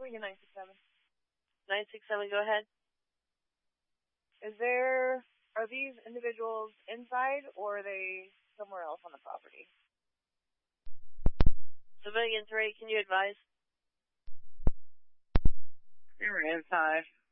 Lincoln 967. 967, go ahead. Are these individuals inside or are they somewhere else on the property? Civilian 3, can you advise? They were inside.